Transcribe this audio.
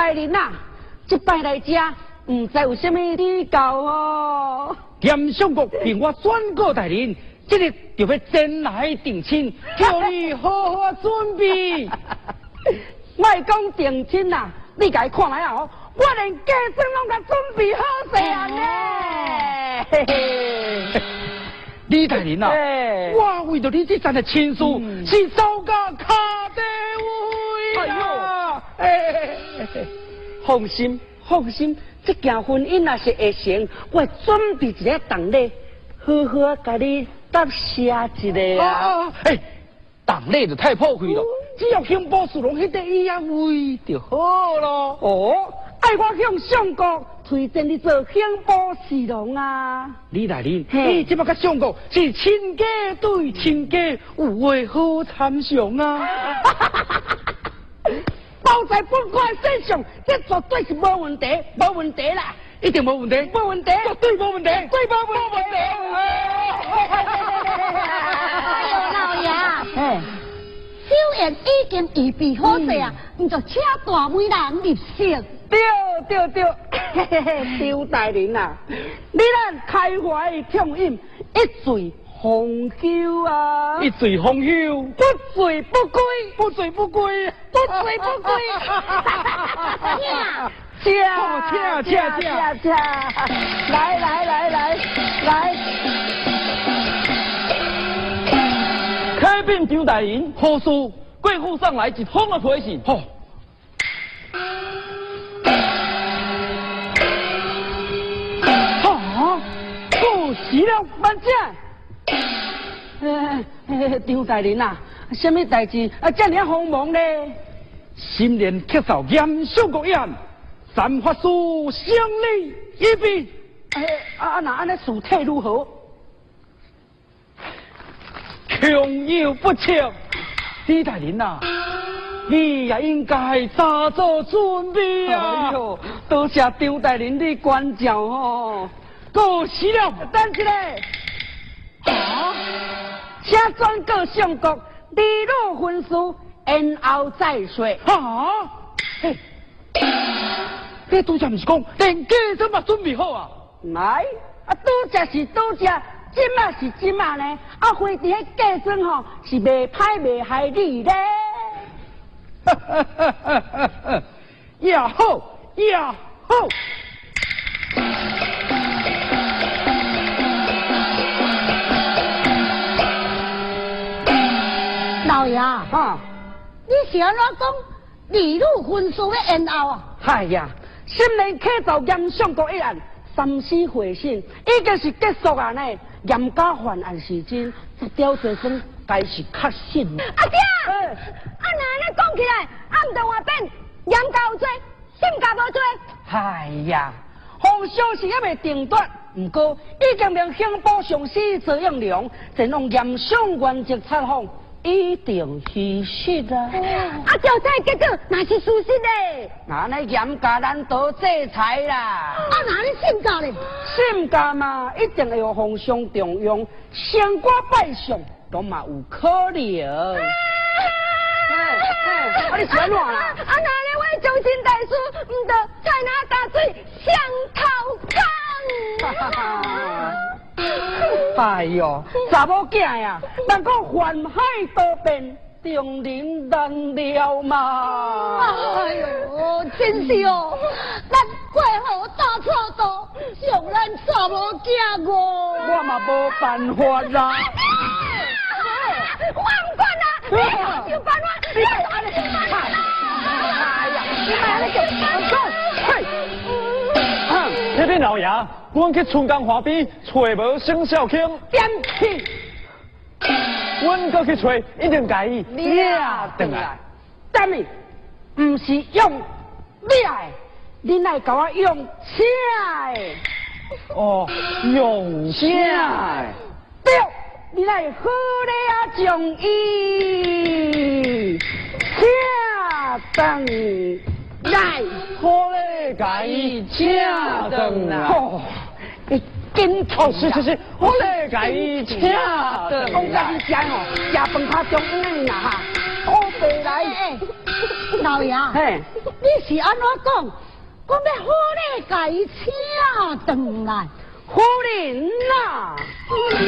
大人呐，这摆来遮，唔知有啥物礼教哦。 严相国凭我宣告大人，这日就要前来定亲，叫你好好准备。 我是讲定亲呐，你家看来啊，我连嫁妆拢甲准备好势啊呢。嘿嘿。 李大人啊，我为着你这阵的亲事，是走到卡地位啊！ 放心，放心，这件婚姻若是会成，我会准备一个当礼，好好甲你答谢一个啊！ 当礼就太破费了，只要向宝树龙迄个伊啊位就好咯。 哦，爱我向相国推荐你做兴宝侍郎啊！ 李大人，你这么甲相国是亲家对亲家，有话好参详啊！ 包在本官身上，这绝对是无问题，无问题啦！ 一定无问题， 无问题， 绝对无问题， 绝对无问题！ 哎呦，老爷，小燕已经预备好势啊，唔就请大美人入席。 对，周大人啊，你咱开怀畅饮，一醉方休啊！ 一醉方休， 不醉不归， 不醉不归， 不醉不归。请，来， 开禀周大人，何事？贵府上来一封的批信。吼。 恭喜了，万岁！张大人啊，什么代志这么慌忙呢？ 新年客扫严相国宴，三法师胜利一笔。 那安尼事体如何？ 穷有不测，李大人啊，你也应该早做准备啊！ 哎呦，多谢张大人的关照哦。 恭喜了， 等一下，请转告相国，离路婚事，然后再说。 这拄则不是讲连嫁妆嘛准备好啊？ 来，拄则是拄则，今嘛是今嘛呢？花伫迄嫁妆吼，是袂歹袂害你咧。 也好，也好。 老爷你是安怎讲离路婚事的延后啊？ 哎呀，新年客奏严相国一案，三司会审已经是结束啊呢。严家犯案时间，一条罪证该是确信。 阿姐，那安尼讲起来，唔着话变严家有罪，心家无罪。 哎呀，方向是还未定夺，不过已经令刑部上司周应良前往严相原籍查访。一定是实啊！ 调查结果那是事实嘞， 那严家难得制裁啦！ 那你性格嘞？ 性格嘛，一定要互相重用，成果拜相都嘛有可能。你喜欢我啦？ 那两位中心大师，唔得在那打水相讨讲。 哎呦，查某囝呀，人讲宦海多变，中人难料嘛。 哎呦，真是哦，咱过河大错道，上咱查某囝哦。 我嘛无办法啦。 我唔管啦，你想办法，你安尼办法。 哎呀，你安尼就讲， 这边老爷，阮去春江河边找无沈小卿， 点起， 阮搁去找，一定介意抓回来。等你，唔是用抓的，你来甲我用车的。 哦，用车的。 对，你来好咧将伊车等来， 好咧，介意车等来。 你紧哦，是，好咧，介意车等讲甲你食吼，食饭较中午啦哈，好白来。 老爷， 嘿， 你是安怎讲？我要好咧，甲伊请转来。 夫人呐。